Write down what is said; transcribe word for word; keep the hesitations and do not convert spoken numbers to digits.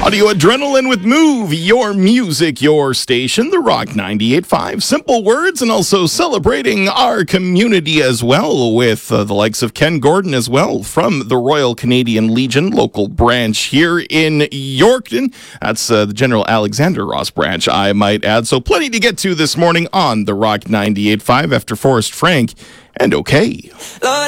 Audio Adrenaline with Move, your music, your station, The Rock ninety-eight point five. Simple words, and also celebrating our community as well with uh, the likes of Ken Gordon as well from the Royal Canadian Legion local branch here in Yorkton. That's uh, the General Alexander Ross branch, I might add. So plenty to get to this morning on The Rock ninety-eight point five after Forrest Frank and OK.